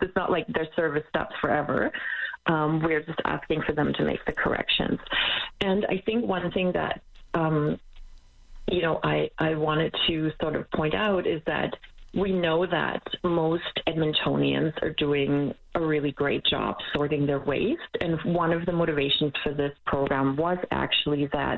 it's not like their service stops forever. We're just asking for them to make the corrections. And I think one thing that, I wanted to sort of point out is that we know that most Edmontonians are doing a really great job sorting their waste. And one of the motivations for this program was actually that,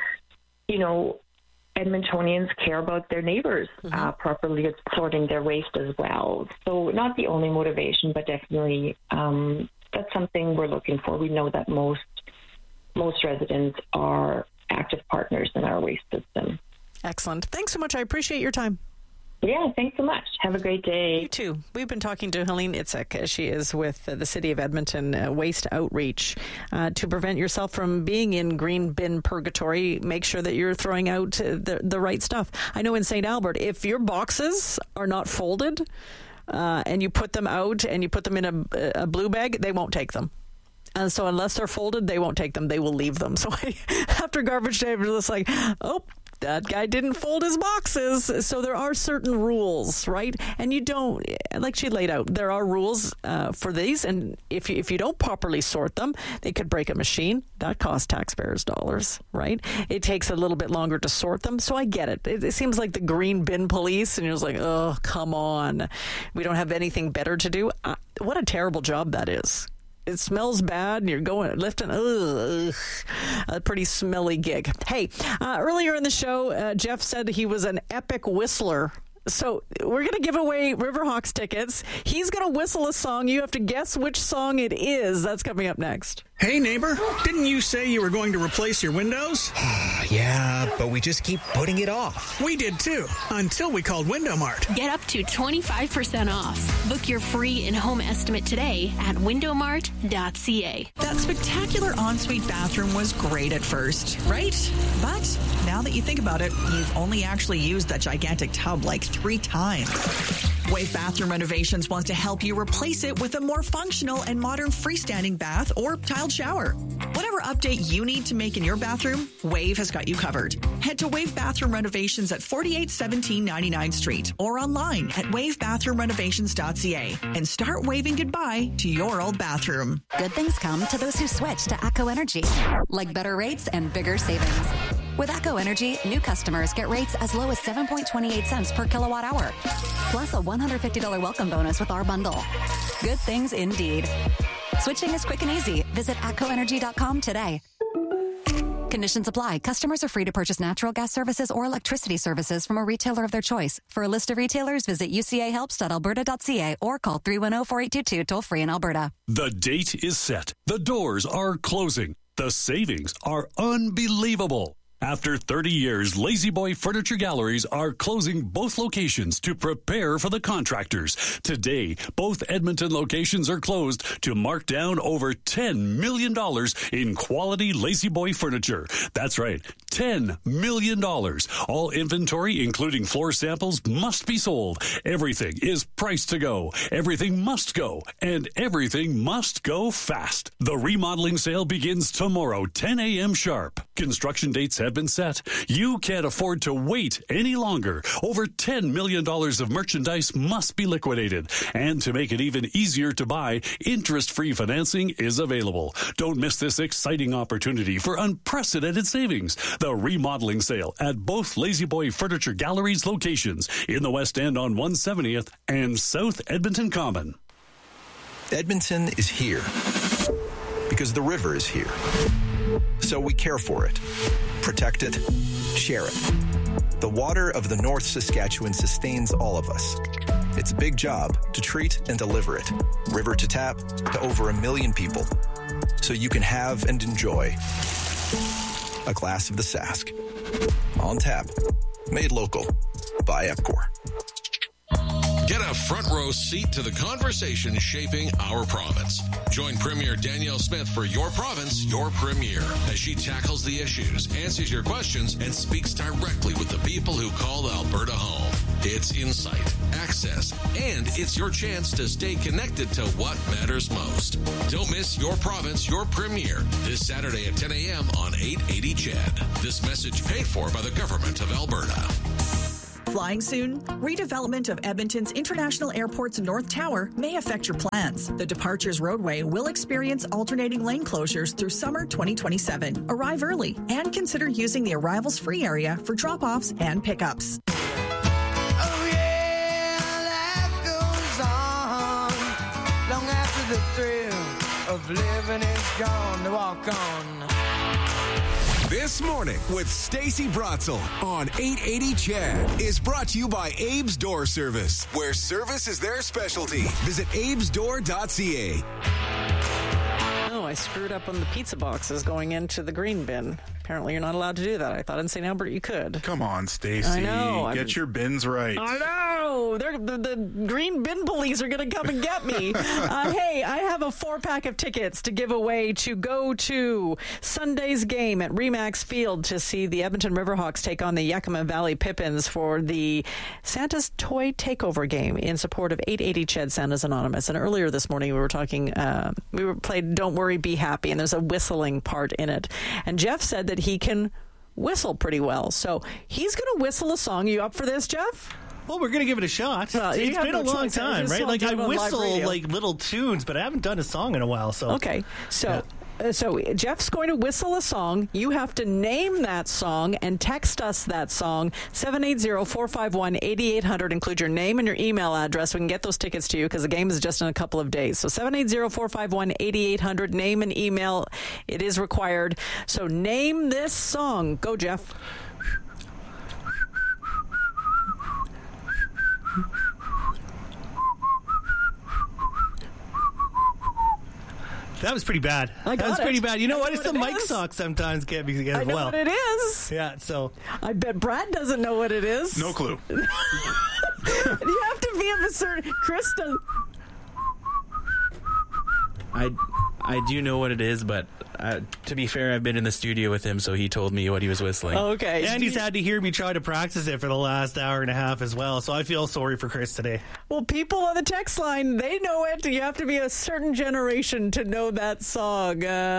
Edmontonians care about their neighbors properly sorting their waste as well. So not the only motivation, but definitely that's something we're looking for. We know that most residents are active partners in our waste system. Excellent. Thanks so much. I appreciate your time. Yeah, thanks so much. Have a great day. You too. We've been talking to Helene Itzek. She is with the City of Edmonton Waste Outreach. To prevent yourself from being in green bin purgatory, make sure that you're throwing out the right stuff. I know in St. Albert, if your boxes are not folded and you put them out and you put them in a blue bag, they won't take them. And so unless they're folded, they won't take them. They will leave them. So after garbage day, I'm just like, that guy didn't fold his boxes. So there are certain rules, right? And you don't, like she laid out, there are rules for these. And if you don't properly sort them, they could break a machine. That costs taxpayers dollars, right? It takes a little bit longer to sort them. So I get it. It seems like the green bin police. And you're just like, oh, come on. We don't have anything better to do. What a terrible job that is. It smells bad, and you're lifting, a pretty smelly gig. Hey, earlier in the show, Jeff said he was an epic whistler. So we're going to give away Riverhawks tickets. He's going to whistle a song. You have to guess which song it is. That's coming up next. Hey, neighbor, didn't you say you were going to replace your windows? Yeah, but we just keep putting it off. We did too, until we called Window Mart. Get up to 25% off. Book your free in-home estimate today at windowmart.ca. That spectacular ensuite bathroom was great at first, right? But now that you think about it, you've only actually used that gigantic tub like 3 times. Wave Bathroom Renovations wants to help you replace it with a more functional and modern freestanding bath or tiled shower. Whatever update you need to make in your bathroom, Wave has got you covered. Head to Wave Bathroom Renovations at 4817 99th Street or online at wavebathroomrenovations.ca and start waving goodbye to your old bathroom. Good things come to those who switch to ACO Energy, like better rates and bigger savings. With ACO Energy, new customers get rates as low as 7.28 cents per kilowatt hour, plus a $150 welcome bonus with our bundle. Good things indeed. Switching is quick and easy. Visit ACOenergy.com today. Conditions apply. Customers are free to purchase natural gas services or electricity services from a retailer of their choice. For a list of retailers, visit ucahelps.alberta.ca or call 310-4822 toll-free in Alberta. The date is set. The doors are closing. The savings are unbelievable. After 30 years, La-Z-Boy Furniture Galleries are closing both locations to prepare for the contractors. Today, both Edmonton locations are closed to mark down over $10 million in quality La-Z-Boy furniture. That's right, $10 million. All inventory, including floor samples, must be sold. Everything is priced to go. Everything must go. And everything must go fast. The remodeling sale begins tomorrow, 10 a.m. sharp. Construction dates have been set. You can't afford to wait any longer. Over $10 million of merchandise must be liquidated. And to make it even easier to buy, interest-free financing is available. Don't miss this exciting opportunity for unprecedented savings. The remodeling sale at both La-Z-Boy Furniture Galleries locations in the West End on 170th and South Edmonton Common. Edmonton is here because the river is here. So we care for it, protect it, share it. The water of the North Saskatchewan sustains all of us. It's a big job to treat and deliver it, river to tap, to over 1 million people. So you can have and enjoy a glass of the Sask. On tap, made local by EPCOR. Get a front row seat to the conversation shaping our province. Join Premier Danielle Smith for Your Province, Your Premier, as she tackles the issues, answers your questions, and speaks directly with the people who call Alberta home. It's insight, access, and it's your chance to stay connected to what matters most. Don't miss Your Province, Your Premier this Saturday at 10 a.m. on 880 CHED. This message paid for by the Government of Alberta. Flying soon? Redevelopment of Edmonton's International Airport's North Tower may affect your plans. The departures roadway will experience alternating lane closures through summer 2027. Arrive early and consider using the arrivals free area for drop-offs and pickups. Oh yeah, life goes on long after the thrill of living is gone. To walk on. This Morning with Stacey Bratzel on 880 CHED is brought to you by Abe's Door Service, where service is their specialty. Visit abesdoor.ca. Oh, I screwed up on the pizza boxes going into the green bin. Apparently, you're not allowed to do that. I thought in St. Albert you could. Come on, Stacey. I know. Get your bins right. I know. The green bin police are going to come and get me. Hey, I have a 4-pack of tickets to give away to go to Sunday's game at Remax Field to see the Edmonton Riverhawks take on the Yakima Valley Pippins for the Santa's Toy Takeover game in support of 880 CHED Santa's Anonymous. And earlier this morning we were talking, played Don't Worry, Be Happy, and there's a whistling part in it. And Jeff said that he can whistle pretty well. So he's going to whistle a song. You up for this, Jeff? Well, we're going to give it a shot. It's been a long time, right? Like, I whistle like little tunes, but I haven't done a song in a while. So okay, so Jeff's going to whistle a song. You have to name that song and text us that song. 780-451-8800. Include your name and your email address. We can get those tickets to you because the game is just in a couple of days. So 780-451-8800. Name and email. It is required. So name this song. Go, Jeff. That was pretty bad. That was pretty bad. You know what? It's the mic sock sometimes get me as well. I know what it is. Yeah, so. I bet Brad doesn't know what it is. No clue. You have to be of a certain... Chris does... I do know what it is, but to be fair, I've been in the studio with him, so he told me what he was whistling. Okay. And he's had to hear me try to practice it for the last hour and a half as well, so I feel sorry for Chris today. Well, people on the text line, they know it. You have to be a certain generation to know that song.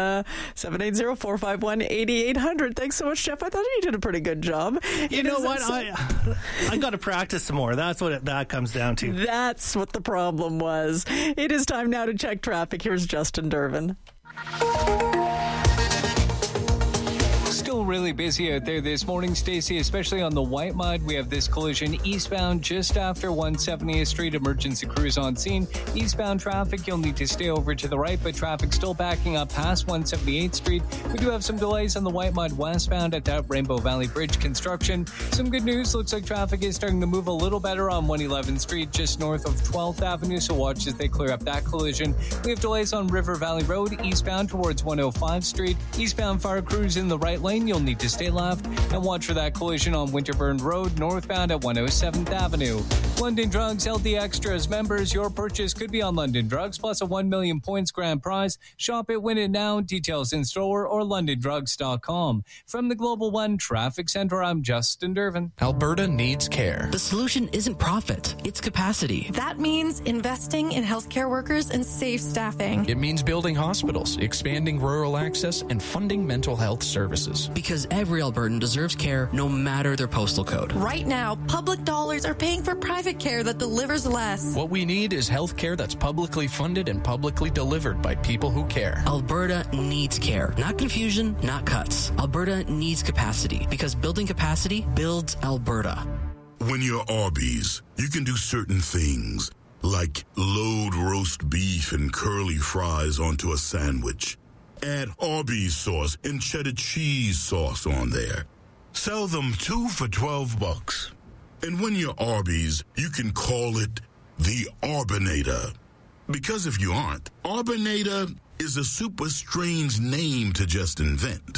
780-451-8800. Thanks so much, Jeff. I thought you did a pretty good job. You know what? I got to practice some more. That's what that comes down to. That's what the problem was. It is time now to check traffic. Here's Justin Dervin. Still really busy out there this morning, Stacey, especially on the White Mud. We have this collision eastbound just after 170th Street. Emergency crews on scene. Eastbound traffic, you'll need to stay over to the right, but traffic still backing up past 178th Street. We do have some delays on the White Mud westbound at that Rainbow Valley Bridge construction. Some good news. Looks like traffic is starting to move a little better on 111th Street, just north of 12th Avenue, so watch as they clear up that collision. We have delays on River Valley Road, eastbound towards 105th Street. Eastbound fire crews in the right lane. You'll need to stay left and watch for that collision on Winterburn Road, northbound at 107th Avenue. London Drugs, LD Extras members, your purchase could be on London Drugs, plus a 1 million points grand prize. Shop it, win it now. Details in store or londondrugs.com. From the Global One Traffic Center, I'm Justin Dervin. Alberta needs care. The solution isn't profit, it's capacity. That means investing in healthcare workers and safe staffing. It means building hospitals, expanding rural access, and funding mental health services. Because every Albertan deserves care no matter their postal code. Right now, public dollars are paying for private care that delivers less. What we need is health care that's publicly funded and publicly delivered by people who care. Alberta needs care. Not confusion, not cuts. Alberta needs capacity because building capacity builds Alberta. When you're Arby's, you can do certain things like load roast beef and curly fries onto a sandwich. Add Arby's sauce and cheddar cheese sauce on there. Sell them 2 for $12. And when you're Arby's, you can call it the Arbinator. Because if you aren't, Arbinator is a super strange name to just invent.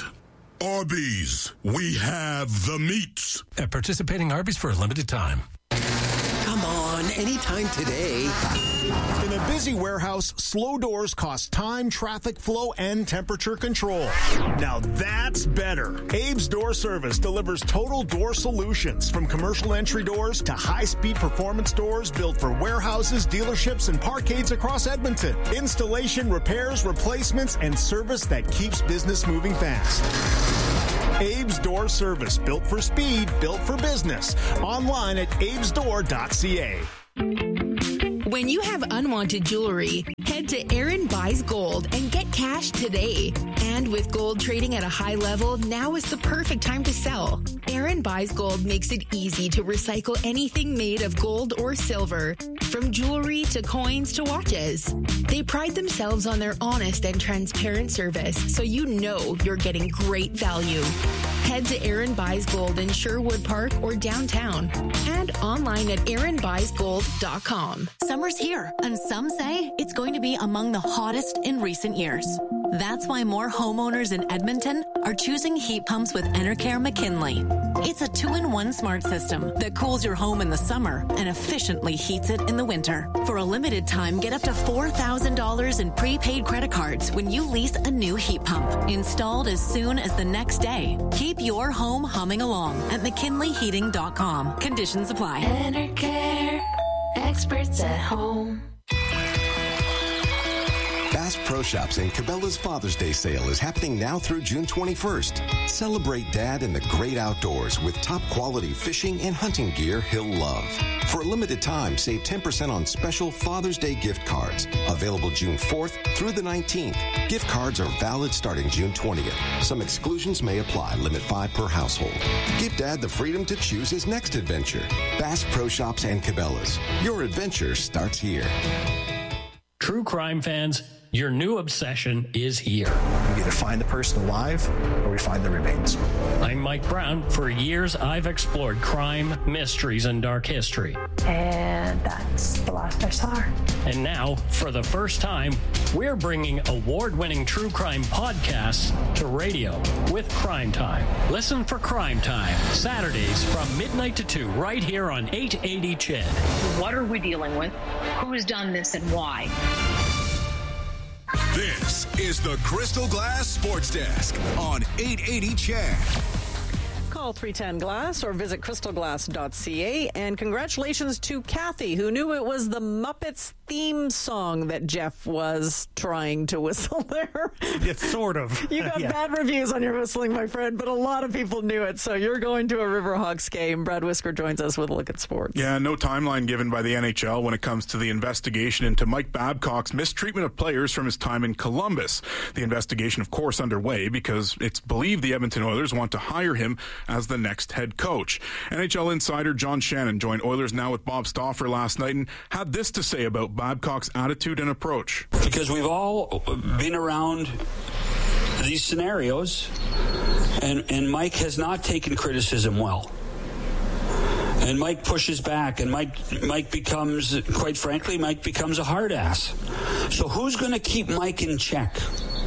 Arby's, we have the meats. At participating Arby's for a limited time. Come on, anytime today. In a busy warehouse, slow doors cost time, traffic flow, and temperature control. Now that's better. Abe's Door Service delivers total door solutions, from commercial entry doors to high-speed performance doors built for warehouses, dealerships, and parkades across Edmonton. Installation, repairs, replacements, and service that keeps business moving fast. Abe's Door Service, built for speed, built for business. Online at abesdoor.ca. When you have unwanted jewelry, head to Aaron Buys Gold and get cash today. And with gold trading at a high level, now is the perfect time to sell. Aaron Buys Gold makes it easy to recycle anything made of gold or silver, from jewelry to coins to watches. They pride themselves on their honest and transparent service, so you know you're getting great value. Head to Aaron Buys Gold in Sherwood Park or downtown, and online at aaronbuysgold.com. Summer's here, and some say it's going to be among the hottest in recent years. That's why more homeowners in Edmonton are choosing heat pumps with Enercare McKinley. It's a 2-in-1 smart system that cools your home in the summer and efficiently heats it in the winter. For a limited time, get up to $4,000 in prepaid credit cards when you lease a new heat pump, installed as soon as the next day. Keep your home humming along at McKinleyHeating.com. Conditions apply. Enercare, experts at home. Bass Pro Shops and Cabela's Father's Day sale is happening now through June 21st. Celebrate Dad in the great outdoors with top quality fishing and hunting gear he'll love. For a limited time, save 10% on special Father's Day gift cards. Available June 4th through the 19th. Gift cards are valid starting June 20th. Some exclusions may apply. Limit 5 per household. Give Dad the freedom to choose his next adventure. Bass Pro Shops and Cabela's. Your adventure starts here. True crime fans, your new obsession is here. We either find the person alive or we find the remains. I'm Mike Brown. For years, I've explored crime, mysteries, and dark history. And that's the last I saw her. And now, for the first time, we're bringing award-winning true crime podcasts to radio with Crime Time. Listen for Crime Time, Saturdays from midnight to 2, right here on 880 CHED. What are we dealing with? Who's done this and why? This is the Crystal Glass Sports Desk on 880 CHED. Call 310-GLASS or visit crystalglass.ca. And congratulations to Kathy, who knew it was the Muppets theme song that Jeff was trying to whistle there. It's sort of. You got bad reviews on your whistling, my friend, but a lot of people knew it. So you're going to a Riverhawks game. Brad Whisker joins us with a look at sports. Yeah, no timeline given by the NHL when it comes to the investigation into Mike Babcock's mistreatment of players from his time in Columbus. The investigation, of course, underway because it's believed the Edmonton Oilers want to hire him as the next head coach. NHL insider John Shannon joined Oilers Now with Bob Stauffer last night and had this to say about Babcock's attitude and approach. Because we've all been around these scenarios, and Mike has not taken criticism well. And Mike pushes back, and Mike becomes, quite frankly, Mike becomes a hard ass. So who's going to keep Mike in check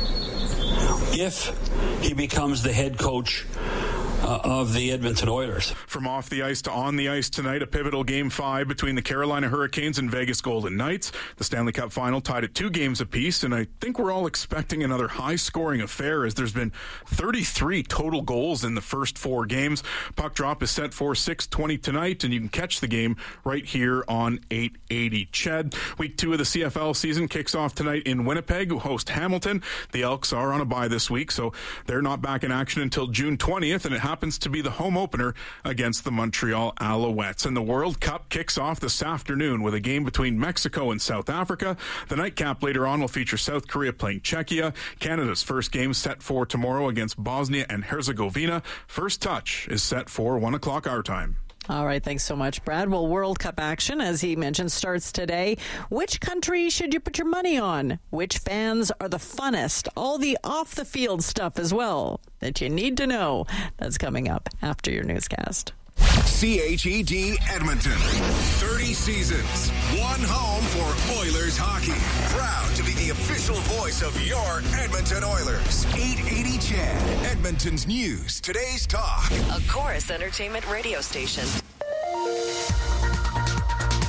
if he becomes the head coach of the Edmonton Oilers? From off the ice to on the ice tonight, a pivotal Game 5 between the Carolina Hurricanes and Vegas Golden Knights. The Stanley Cup final tied at 2 games apiece, and I think we're all expecting another high-scoring affair as there's been 33 total goals in the first 4 games. Puck drop is set for 6:20 tonight, and you can catch the game right here on 880 CHED. Week 2 of the CFL season kicks off tonight in Winnipeg, who host Hamilton. The Elks are on a bye this week, so they're not back in action until June 20th, and it happens to be the home opener against the Montreal Alouettes. And the World Cup kicks off this afternoon with a game between Mexico and South Africa. The nightcap later on will feature South Korea playing Czechia. Canada's first game set for tomorrow against Bosnia and Herzegovina. First touch is set for 1 o'clock our time. All right, thanks so much, Brad. Well, World Cup action, as he mentioned, starts today. Which country should you put your money on? Which fans are the funnest? All the off-the-field stuff as well that you need to know. That's coming up after your newscast. CHED Edmonton. 30 seasons. One home for Oilers hockey. Proud to be the official voice of your Edmonton Oilers. 880 CHED. Edmonton's news. Today's talk. A Chorus Entertainment radio station.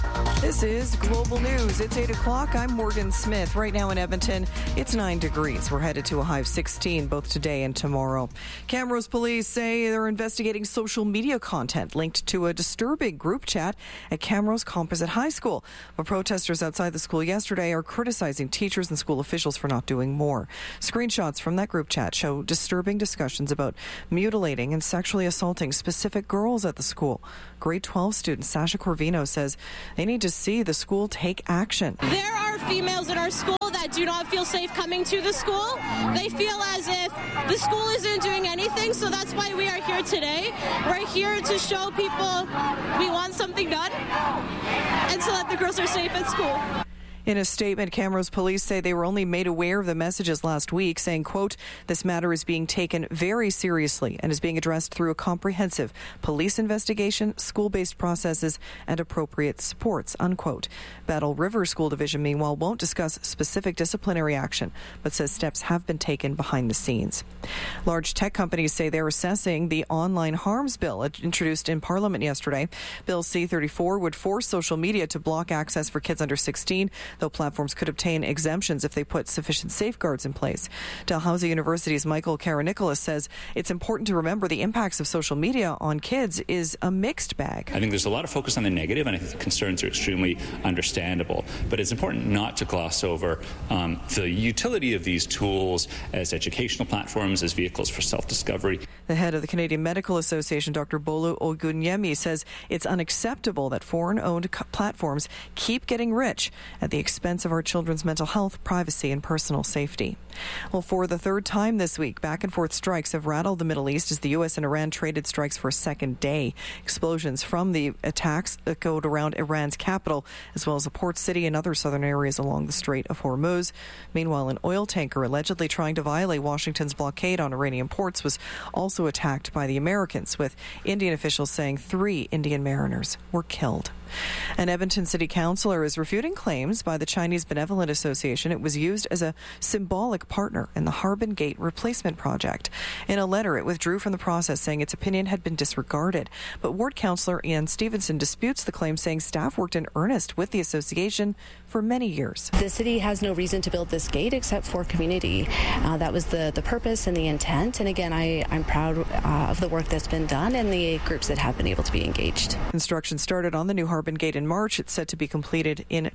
This is Global News. It's 8 o'clock. I'm Morgan Smith. Right now in Edmonton, it's 9 degrees. We're headed to a high of 16 both today and tomorrow. Camrose police say they're investigating social media content linked to a disturbing group chat at Camrose Composite High School. But protesters outside the school yesterday are criticizing teachers and school officials for not doing more. Screenshots from that group chat show disturbing discussions about mutilating and sexually assaulting specific girls at the school. Grade 12 student Sasha Corvino says they need to see the school take action. There are females in our school that do not feel safe coming to the school. They feel as if the school isn't doing anything, so that's why we are here today. We're here to show people we want something done and so that the girls are safe at school. In a statement, Camrose police say they were only made aware of the messages last week, saying, quote, "This matter is being taken very seriously and is being addressed through a comprehensive police investigation, school-based processes, and appropriate supports," unquote. Battle River School Division, meanwhile, won't discuss specific disciplinary action, but says steps have been taken behind the scenes. Large tech companies say they're assessing the online harms bill introduced in Parliament yesterday. Bill C-34 would force social media to block access for kids under 16, though platforms could obtain exemptions if they put sufficient safeguards in place. Dalhousie University's Michael Karanicolas says it's important to remember the impacts of social media on kids is a mixed bag. I think there's a lot of focus on the negative, and I think the concerns are extremely understandable. But it's important not to gloss over the utility of these tools as educational platforms, as vehicles for self-discovery. The head of the Canadian Medical Association, Dr. Bolu Ogunyemi, says it's unacceptable that foreign-owned platforms keep getting rich at the expense of our children's mental health, privacy, and personal safety. Well, for the third time this week, back-and-forth strikes have rattled the Middle East as the U.S. and Iran traded strikes for a second day. Explosions from the attacks echoed around Iran's capital, as well as a port city and other southern areas along the Strait of Hormuz. Meanwhile, an oil tanker allegedly trying to violate Washington's blockade on Iranian ports was also attacked by the Americans, with Indian officials saying 3 Indian mariners were killed. An Edmonton City Councillor is refuting claims by the Chinese Benevolent Association it was used as a symbolic partner in the Harbin Gate replacement project. In a letter, it withdrew from the process, saying its opinion had been disregarded. But Ward Councillor Ian Stevenson disputes the claim, saying staff worked in earnest with the association for many years. The city has no reason to build this gate except for community. That was the purpose and the intent. And again, I'm proud of the work that's been done and the groups that have been able to be engaged. Construction started on the new Harbin Gate in March. It's set to be completed in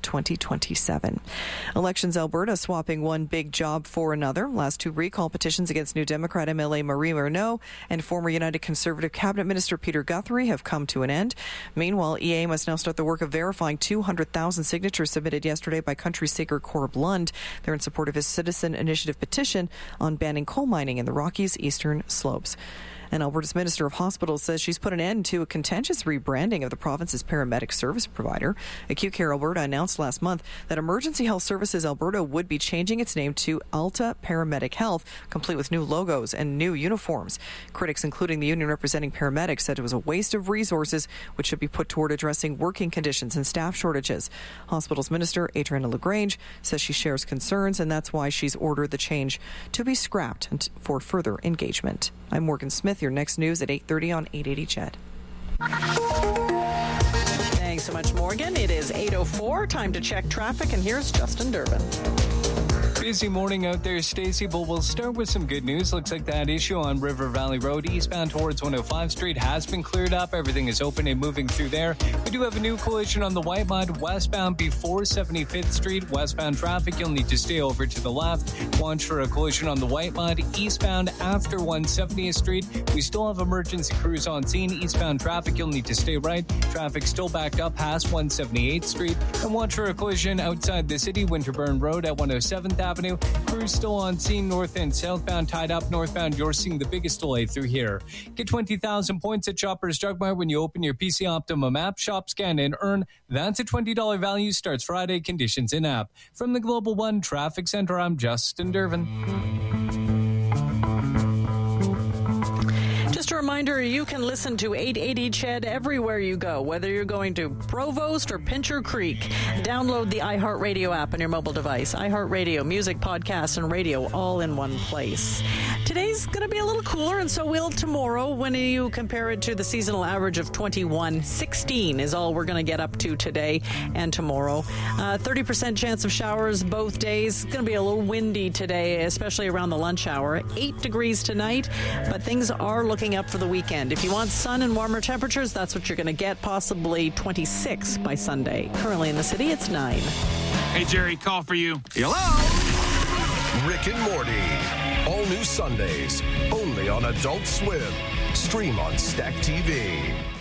2027. Elections Alberta swapping one big job for another. Last 2 recall petitions against New Democrat MLA Marie Renaud and former United Conservative Cabinet Minister Peter Guthrie have come to an end. Meanwhile, EA must now start the work of verifying 200,000 signatures submitted yesterday by country seeker Corb Lund. They're in support of his citizen initiative petition on banning coal mining in the Rockies' eastern slopes. And Alberta's Minister of Hospitals says she's put an end to a contentious rebranding of the province's paramedic service provider. Acute Care Alberta announced last month that Emergency Health Services Alberta would be changing its name to Alta Paramedic Health, complete with new logos and new uniforms. Critics, including the union representing paramedics, said it was a waste of resources which should be put toward addressing working conditions and staff shortages. Hospitals Minister Adriana LaGrange says she shares concerns, and that's why she's ordered the change to be scrapped for further engagement. I'm Morgan Smith. Your next news at 8:30 on 880 CHED. Thanks so much, Morgan. It is 8:04. Time to check traffic, and here's Justin Durbin. Busy morning out there, Stacey, but we'll start with some good news. Looks like that issue on River Valley Road eastbound towards 105 Street has been cleared up. Everything is open and moving through there. We do have a new collision on the Whitemud westbound before 75th Street. Westbound traffic, you'll need to stay over to the left. Watch for a collision on the Whitemud eastbound after 170th Street. We still have emergency crews on scene. Eastbound traffic, you'll need to stay right. Traffic still backed up past 178th Street. And watch for a collision outside the city, Winterburn Road at 107th Avenue. Crews still on scene, north and southbound tied up. Northbound, you're seeing the biggest delay through here. Get 20,000 points at Shoppers Drug Mart when you open your PC Optimum app. Shop, scan, and earn. That's a $20 value. Starts Friday. Conditions in app. From the Global One Traffic Center, I'm Justin Durbin. Just a reminder, you can listen to 880 CHED everywhere you go, whether you're going to Provost or Pincher Creek. Download the iHeartRadio app on your mobile device. iHeartRadio, music, podcasts, and radio all in one place. Today's going to be a little cooler, and so will tomorrow. When you compare it to the seasonal average of 21, 16 is all we're going to get up to today and tomorrow. 30% chance of showers both days. It's going to be a little windy today, especially around the lunch hour. 8 degrees tonight, but things are looking up for the weekend. If you want sun and warmer temperatures, that's what you're going to get, possibly 26 by Sunday. Currently in the city, it's 9. Hey, Jerry, call for you. Hello? Rick and Morty. All new Sundays, only on Adult Swim. Stream on Stack TV.